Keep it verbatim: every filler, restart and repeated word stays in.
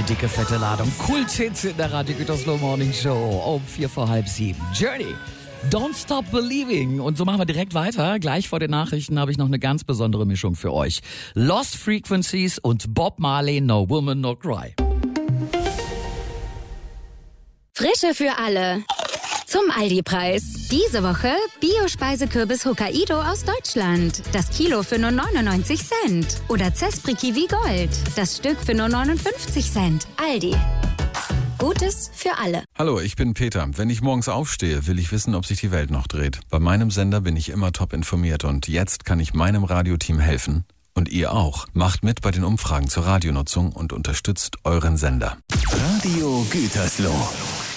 eine dicke, fette Ladung Kulthits in der Radio Gütersloh Morning Show um vier vor halb sieben. Journey, Don't Stop Believing. Und so machen wir direkt weiter. Gleich vor den Nachrichten habe ich noch eine ganz besondere Mischung für euch. Lost Frequencies und Bob Marley, No Woman, No Cry. Frische für alle. Zum Aldi-Preis. Diese Woche Bio-Speisekürbis Hokkaido aus Deutschland. Das Kilo für nur neunundneunzig Cent. Oder Zespri Kiwi Gold. Das Stück für nur neunundfünfzig Cent. Aldi. Gutes für alle. Hallo, ich bin Peter. Wenn ich morgens aufstehe, will ich wissen, ob sich die Welt noch dreht. Bei meinem Sender bin ich immer top informiert und jetzt kann ich meinem Radioteam helfen. Und ihr auch. Macht mit bei den Umfragen zur Radionutzung und unterstützt euren Sender. Radio Gütersloh.